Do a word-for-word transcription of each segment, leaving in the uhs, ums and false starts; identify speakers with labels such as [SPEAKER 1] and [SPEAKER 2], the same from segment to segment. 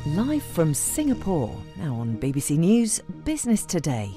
[SPEAKER 1] Live from Singapore, now on B B C News Business Today.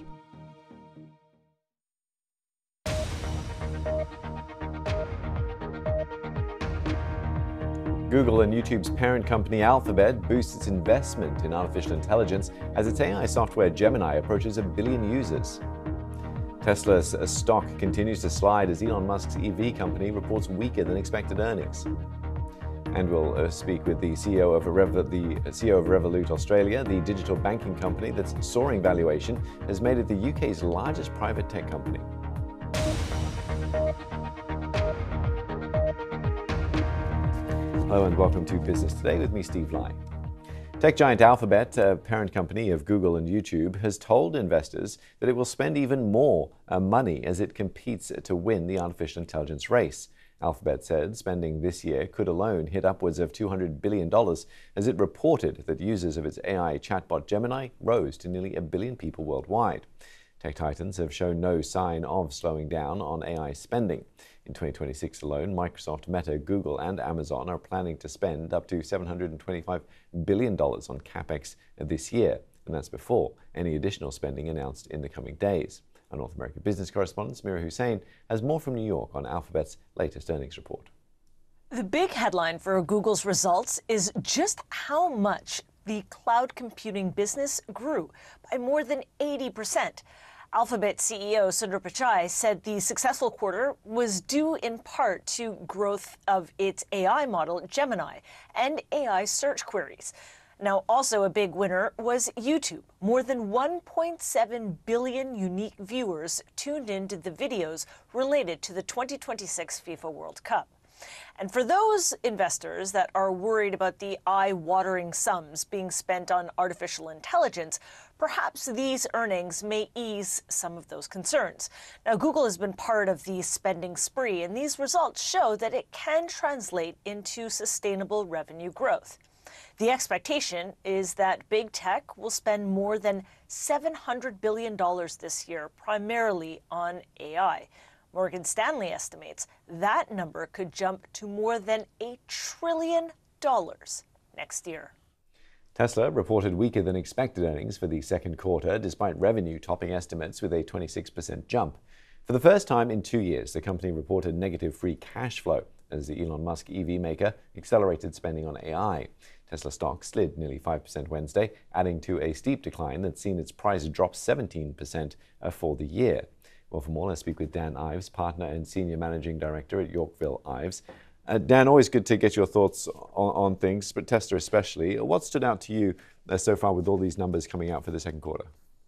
[SPEAKER 2] Google and YouTube's parent company Alphabet boosts its investment in artificial intelligence as its A I software Gemini approaches a billion users. Tesla's stock continues to slide as Elon Musk's E V company reports weaker than expected earnings. And we'll uh, speak with the C E O of Revo- the C E O of Revolut Australia, the digital banking company that's soaring valuation has made it the U K's largest private tech company. Hello and welcome to Business Today with me, Steve Lai. Tech giant Alphabet, a parent company of Google and YouTube, has told investors that it will spend even more uh, money as it competes to win the artificial intelligence race. Alphabet said spending this year could alone hit upwards of two hundred billion dollars as it reported that users of its A I chatbot Gemini rose to nearly a billion people worldwide. Tech titans have shown no sign of slowing down on A I spending. In twenty twenty-six alone, Microsoft, Meta, Google, and Amazon are planning to spend up to seven hundred twenty-five billion dollars on CapEx this year, and that's before any additional spending announced in the coming days. Our North American business correspondent, Mira Hussein, has more from New York on Alphabet's latest earnings report.
[SPEAKER 3] The big headline for Google's results is just how much the cloud computing business grew by more than eighty percent. Alphabet C E O Sundar Pichai said the successful quarter was due in part to growth of its A I model, Gemini, and A I search queries. Now, also a big winner was YouTube. More than one point seven billion unique viewers tuned into the videos related to the twenty twenty-six FIFA World Cup. And for those investors that are worried about the eye-watering sums being spent on artificial intelligence, perhaps these earnings may ease some of those concerns. Now, Google has been part of the spending spree, and these results show that it can translate into sustainable revenue growth. The expectation is that big tech will spend more than seven hundred billion dollars this year, primarily on A I. Morgan Stanley estimates that number could jump to more than a trillion dollars next year.
[SPEAKER 2] Tesla reported weaker than expected earnings for the second quarter, despite revenue topping estimates with a twenty-six percent jump. For the first time in two years, the company reported negative free cash flow as the Elon Musk E V maker accelerated spending on A I. Tesla stock slid nearly five percent Wednesday, adding to a steep decline that's seen its price drop seventeen percent for the year. Well, for more, let's speak with Dan Ives, partner and senior managing director at Yorkville Ives. Uh, Dan, always good to get your thoughts on, on things, but Tesla especially. What stood out to you uh, so far with all these numbers coming out for the second quarter?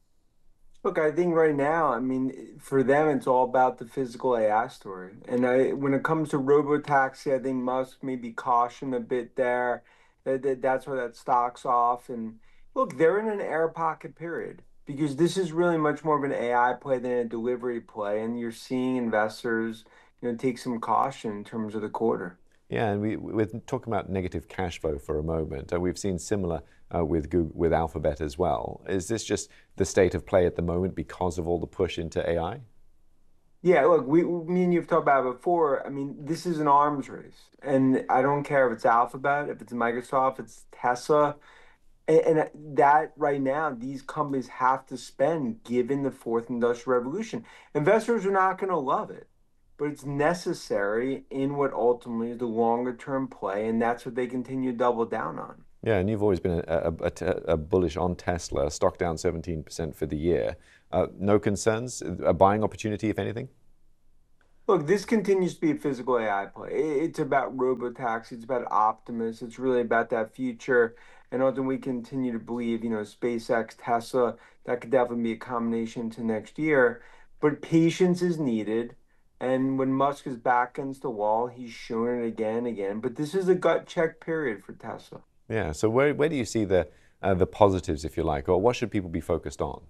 [SPEAKER 4] Look, I think right now, I mean, for them, it's all about the physical A I story. And I, when it comes to robotaxi, I think Musk maybe cautioned a bit there. That, that that's where that stock's off. And look, they're in an air pocket period because this is really much more of an A I play than a delivery play. And you're seeing investors, you know, take some caution in terms of the quarter.
[SPEAKER 2] Yeah, and we, we're talking about negative cash flow for a moment. Uh, we've seen similar uh, with Google, with Alphabet as well. Is this just the state of play at the moment because of all the push into A I?
[SPEAKER 4] Yeah, look, we, me and you've talked about it before. I mean, this is an arms race, and I don't care if it's Alphabet, if it's Microsoft, it's Tesla, and, and that right now, these companies have to spend given the fourth industrial revolution. Investors are not going to love it, but it's necessary in what ultimately is the longer term play, and that's what they continue to double down on.
[SPEAKER 2] Yeah, and you've always been a, a, a, a bullish on Tesla, stock down seventeen percent for the year. Uh, no concerns? A buying opportunity, if anything?
[SPEAKER 4] Look, this continues to be a physical A I play. It's about robotaxi, it's about Optimus, it's really about that future. And ultimately, we continue to believe, you know, SpaceX, Tesla, that could definitely be a combination to next year. But patience is needed. And when Musk is back against the wall, he's shown it again and again. But this is a gut check period for Tesla.
[SPEAKER 2] Yeah, so where, where do you see the, uh, the positives, if you like, or what should people be focused on?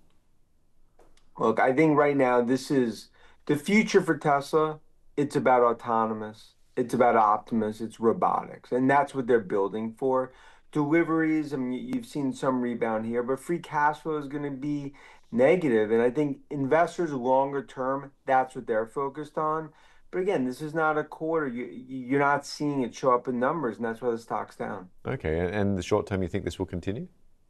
[SPEAKER 4] Look, I think right now this is the future for Tesla. It's about autonomous. It's about Optimus. It's robotics. And that's what they're building for. Deliveries, I mean, you've seen some rebound here, but free cash flow is going to be negative. And I think investors longer term, that's what they're focused on. But again, this is not a quarter. You you're not seeing it show up in numbers, and that's why the stock's down.
[SPEAKER 2] Okay, and in the short term, you think this will continue?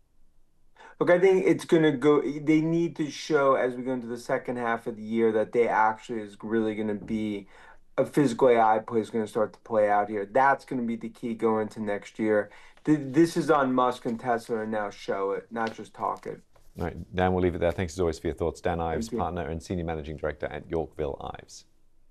[SPEAKER 4] Look, I think it's going to go. They need to show as we go into the second half of the year that they actually is really going to be a physical A I play is going to start to play out here. That's going to be the key going into next year. Th- This is on Musk and Tesla to now show it, not just talk it.
[SPEAKER 2] All right, Dan, we'll leave it there. Thanks as always for your thoughts. Dan Ives,
[SPEAKER 4] Thank you.
[SPEAKER 2] partner and senior managing director at Yorkville Ives.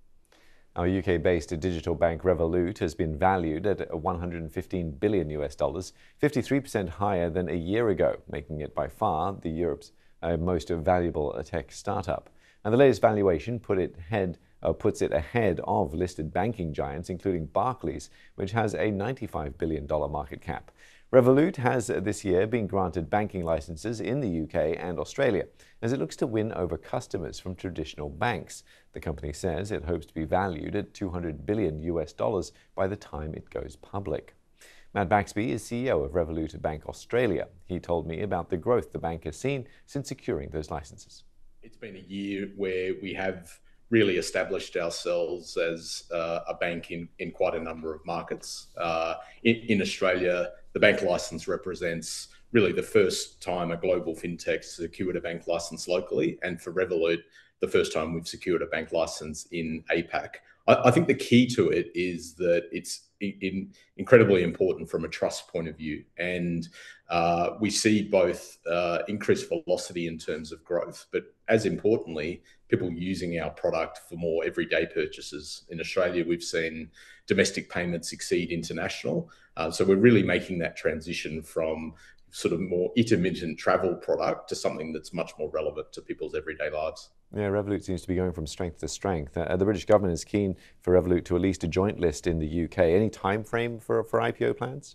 [SPEAKER 2] Our U K-based digital bank Revolut has been valued at one hundred fifteen billion U S dollars, fifty-three percent higher than a year ago, making it by far the Europe's uh, most valuable tech startup. And the latest valuation put it head, uh, puts it ahead of listed banking giants, including Barclays, which has a ninety-five billion dollars market cap. Revolut has uh, this year been granted banking licenses in the U K and Australia as it looks to win over customers from traditional banks. The company says it hopes to be valued at two hundred billion U S dollars by the time it goes public. Matt Baxby is C E O of Revolut Bank Australia. He told me about the growth the bank has seen since securing those licenses.
[SPEAKER 5] It's been a year where we have really established ourselves as uh, a bank in, in quite a number of markets. Uh, in, in Australia, the bank license represents really the first time a global fintech secured a bank license locally, and for Revolut, the first time we've secured a bank license in APAC. I, I think the key to it is that it's in, in incredibly important from a trust point of view, and uh, we see both uh, increased velocity in terms of growth, but as importantly, people using our product for more everyday purchases. In Australia, we've seen domestic payments exceed international, uh, so we're really making that transition from sort of more intermittent travel product to something that's much more relevant to people's everyday lives.
[SPEAKER 2] Yeah, Revolut seems to be going from strength to strength. Uh, the British government is keen for Revolut to at least a joint list in the U K. Any time frame for, for I P O plans?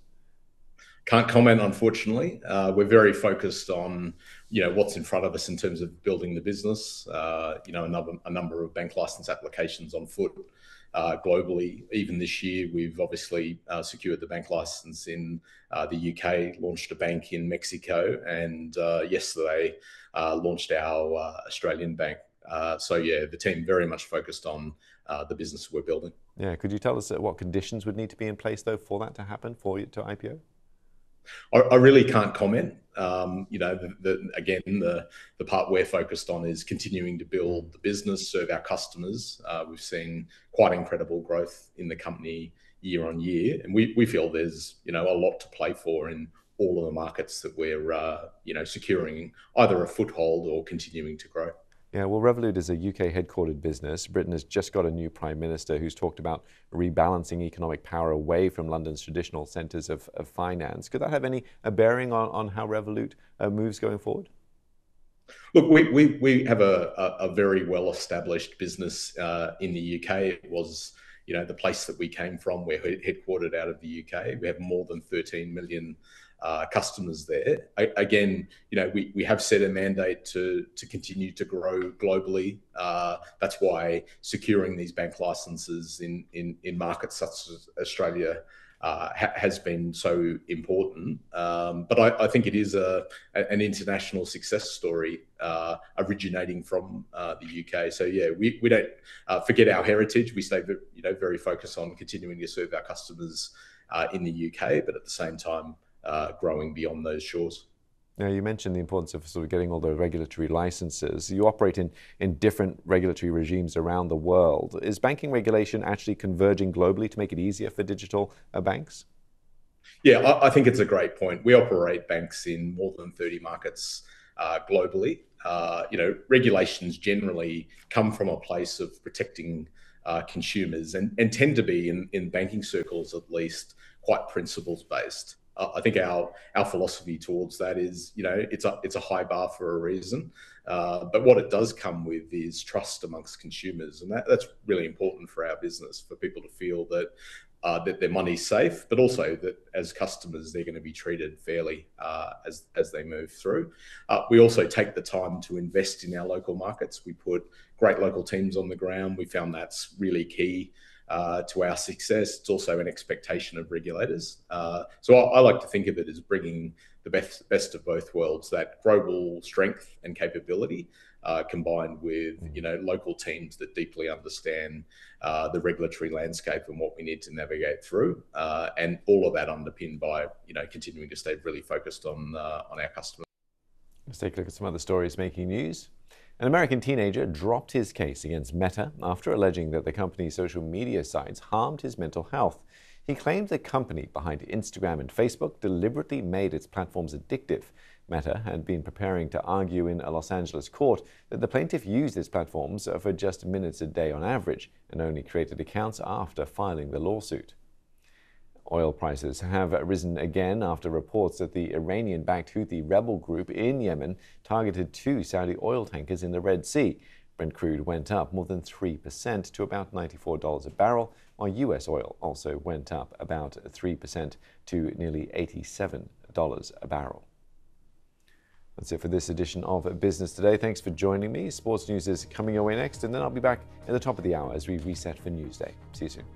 [SPEAKER 5] Can't comment, unfortunately. Uh, we're very focused on, you know, what's in front of us in terms of building the business. Uh, you know, a number, a number of bank license applications on foot uh, globally. Even this year, we've obviously uh, secured the bank license in uh, the U K, launched a bank in Mexico, and uh, yesterday uh, launched our uh, Australian bank. Uh, so yeah, the team very much focused on uh, the business we're building.
[SPEAKER 2] Yeah, could you tell us uh, what conditions would need to be in place though for that to happen, for you to I P O?
[SPEAKER 5] I, I really can't comment. Um, you know, the, the, again, the the part we're focused on is continuing to build the business, serve our customers. Uh, we've seen quite incredible growth in the company year on year, and we we feel there's, you know, a lot to play for in all of the markets that we're uh, you know, securing either a foothold or continuing to grow.
[SPEAKER 2] Yeah, well, Revolut is a U K headquartered business. Britain has just got a new prime minister who's talked about rebalancing economic power away from London's traditional centres of, of finance. Could that have any a bearing on, on how Revolut uh, moves going forward?
[SPEAKER 5] Look, we, we, we have a, a, a very well-established business uh, in the U K. It was, you know, the place that we came from. We're headquartered out of the U K. We have more than thirteen million Uh, customers there. I, again, you know, we, we have set a mandate to to continue to grow globally. Uh, that's why securing these bank licenses in in, in markets such as Australia uh, ha has been so important. Um, but I, I think it is a, a an international success story uh, originating from uh, the U K. So yeah, we we don't uh, forget our heritage. We stay you know very focused on continuing to serve our customers uh, in the U K, but at the same time, Uh, growing beyond those shores.
[SPEAKER 2] Now, you mentioned the importance of sort of getting all the regulatory licenses. You operate in, in different regulatory regimes around the world. Is banking regulation actually converging globally to make it easier for digital uh, banks?
[SPEAKER 5] Yeah, I, I think it's a great point. We operate banks in more than thirty markets uh, globally. Uh, you know, regulations generally come from a place of protecting uh, consumers and, and tend to be, in, in banking circles at least, quite principles-based. I think our our philosophy towards that is, you know, it's a it's a high bar for a reason, uh, but what it does come with is trust amongst consumers, and that, that's really important for our business, for people to feel that uh, that their money's safe, but also that as customers they're going to be treated fairly uh, as as they move through. Uh, we also take the time to invest in our local markets. We put great local teams on the ground. We found that's really key Uh, to our success. It's also an expectation of regulators. Uh, so I, I like to think of it as bringing the best best of both worlds, that global strength and capability, uh, combined with you know local teams that deeply understand uh, the regulatory landscape and what we need to navigate through, uh, and all of that underpinned by you know continuing to stay really focused on uh, on our customers.
[SPEAKER 2] Let's take a look at some other stories making news. An American teenager dropped his case against Meta after alleging that the company's social media sites harmed his mental health. He claimed the company behind Instagram and Facebook deliberately made its platforms addictive. Meta had been preparing to argue in a Los Angeles court that the plaintiff used its platforms for just minutes a day on average and only created accounts after filing the lawsuit. Oil prices have risen again after reports that the Iranian-backed Houthi rebel group in Yemen targeted two Saudi oil tankers in the Red Sea. Brent crude went up more than three percent to about ninety-four dollars a barrel, while U S oil also went up about three percent to nearly eighty-seven dollars a barrel. That's it for this edition of Business Today. Thanks for joining me. Sports news is coming your way next, and then I'll be back at the top of the hour as we reset for Newsday. See you soon.